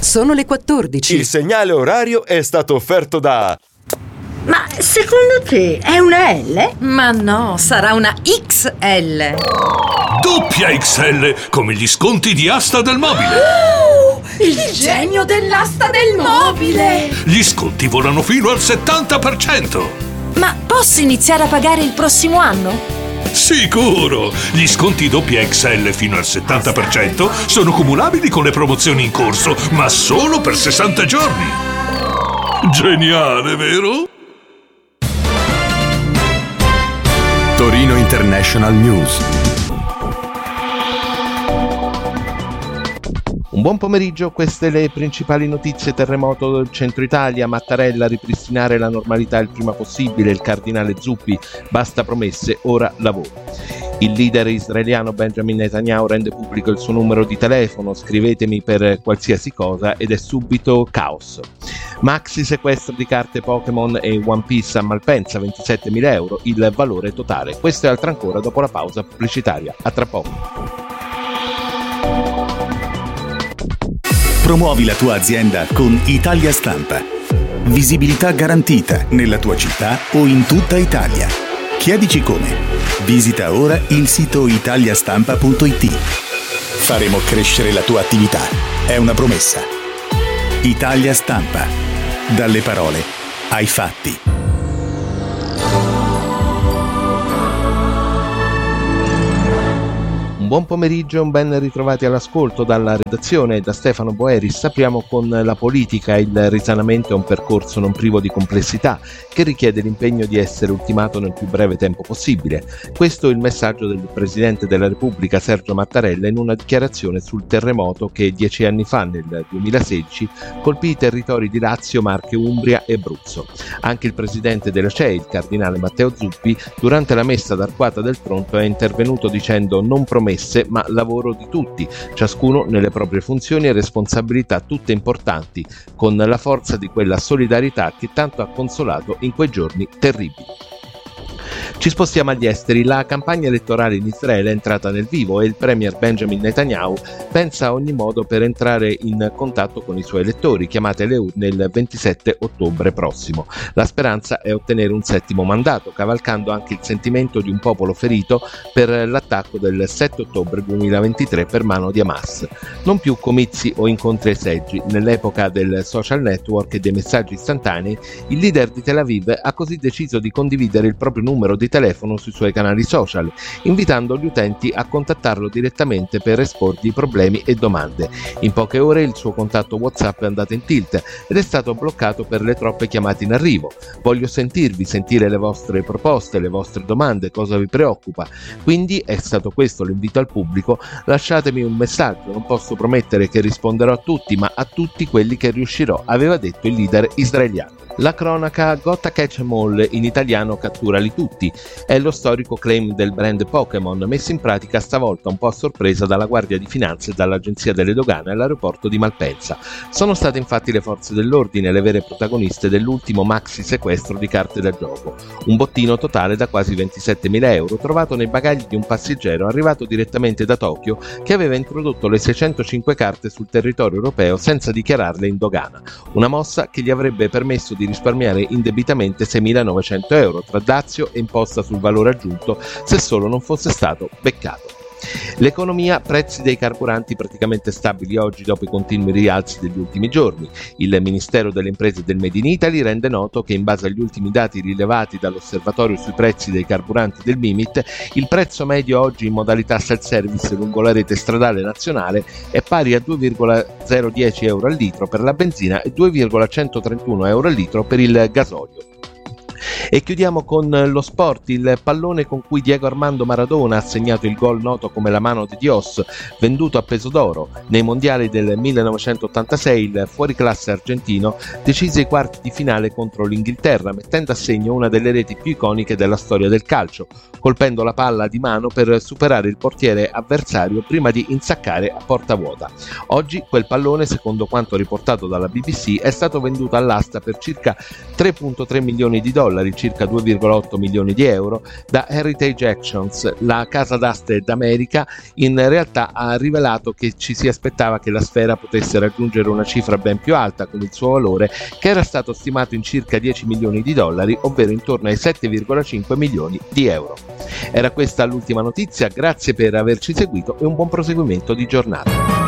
sono le 14. Il segnale orario è stato offerto da... Ma secondo te è una L? Ma no, sarà una XL. Doppia XL, come gli sconti di Asta del Mobile. Il genio dell'asta del mobile! Gli sconti volano fino al 70%. Ma posso iniziare a pagare il prossimo anno? Sicuro! Gli sconti doppia XL fino al 70% sono cumulabili con le promozioni in corso, ma solo per 60 giorni. Geniale, vero? Torino International News. Un buon pomeriggio, queste le principali notizie. Terremoto del centro Italia, Mattarella, ripristinare la normalità il prima possibile, il cardinale Zuppi, basta promesse, ora lavoro. Il leader israeliano Benjamin Netanyahu rende pubblico il suo numero di telefono, scrivetemi per qualsiasi cosa, ed è subito caos. Maxi sequestro di carte Pokémon e One Piece a Malpensa, 27.000 euro il valore totale. Questo e altro ancora dopo la pausa pubblicitaria. A tra poco. Promuovi la tua azienda con Italia Stampa. Visibilità garantita nella tua città o in tutta Italia. Chiedici come. Visita ora il sito italiastampa.it. Faremo crescere la tua attività. È una promessa. Italia Stampa. Dalle parole ai fatti. Un buon pomeriggio e un ben ritrovati all'ascolto dalla redazione e da Stefano Boeris. Apriamo con la politica. Il risanamento è un percorso non privo di complessità che richiede l'impegno di essere ultimato nel più breve tempo possibile. Questo è il messaggio del Presidente della Repubblica Sergio Mattarella in una dichiarazione sul terremoto che 10 anni fa, nel 2016, colpì i territori di Lazio, Marche, Umbria e Abruzzo. Anche il Presidente della CEI, il Cardinale Matteo Zuppi, durante la messa d'arcuata del Tronto è intervenuto dicendo: non promesse ma lavoro di tutti, ciascuno nelle proprie funzioni e responsabilità tutte importanti, con la forza di quella solidarietà che tanto ha consolato in quei giorni terribili. Ci spostiamo agli esteri. La campagna elettorale in Israele è entrata nel vivo e il premier Benjamin Netanyahu pensa a ogni modo per entrare in contatto con i suoi elettori, chiamati alle urne il 27 ottobre prossimo. La speranza è ottenere un settimo mandato, cavalcando anche il sentimento di un popolo ferito per l'attacco del 7 ottobre 2023 per mano di Hamas. Non più comizi o incontri ai seggi. Nell'epoca del social network e dei messaggi istantanei, il leader di Tel Aviv ha così deciso di condividere il proprio numero di telefono sui suoi canali social, invitando gli utenti a contattarlo direttamente per esporgli problemi e domande. In poche ore il suo contatto WhatsApp è andato in tilt ed è stato bloccato per le troppe chiamate in arrivo. Voglio sentirvi, sentire le vostre proposte, le vostre domande, cosa vi preoccupa. Quindi è stato questo l'invito al pubblico: lasciatemi un messaggio, non posso promettere che risponderò a tutti, ma a tutti quelli che riuscirò, aveva detto il leader israeliano. La cronaca Gotta Catch 'em All, in italiano catturali tutti, è lo storico claim del brand Pokémon, messo in pratica stavolta un po' a sorpresa dalla Guardia di Finanza e dall'Agenzia delle Dogane all'aeroporto di Malpensa. Sono state infatti le forze dell'ordine le vere protagoniste dell'ultimo maxi sequestro di carte da gioco, un bottino totale da quasi 27.000 euro trovato nei bagagli di un passeggero arrivato direttamente da Tokyo che aveva introdotto le 605 carte sul territorio europeo senza dichiararle in dogana, una mossa che gli avrebbe permesso di risparmiare indebitamente 6.900 euro tra dazio e imposta sul valore aggiunto se solo non fosse stato beccato. L'economia, prezzi dei carburanti praticamente stabili oggi dopo i continui rialzi degli ultimi giorni. Il Ministero delle Imprese del Made in Italy rende noto che in base agli ultimi dati rilevati dall'osservatorio sui prezzi dei carburanti del Mimit, il prezzo medio oggi in modalità self-service lungo la rete stradale nazionale è pari a 2,010 euro al litro per la benzina e 2,131 euro al litro per il gasolio. E chiudiamo con lo sport. Il pallone con cui Diego Armando Maradona ha segnato il gol noto come la mano di Dios, venduto a peso d'oro nei mondiali del 1986, il fuoriclasse argentino decise i quarti di finale contro l'Inghilterra, mettendo a segno una delle reti più iconiche della storia del calcio, colpendo la palla di mano per superare il portiere avversario prima di insaccare a porta vuota. Oggi quel pallone, secondo quanto riportato dalla BBC, è stato venduto all'asta per circa 3,3 milioni di dollari, dollari, circa 2,8 milioni di euro, da Heritage Actions. La casa d'aste d'America in realtà ha rivelato che ci si aspettava che la sfera potesse raggiungere una cifra ben più alta, con il suo valore che era stato stimato in circa 10 milioni di dollari, ovvero intorno ai 7,5 milioni di euro. Era questa l'ultima notizia, grazie per averci seguito e un buon proseguimento di giornata.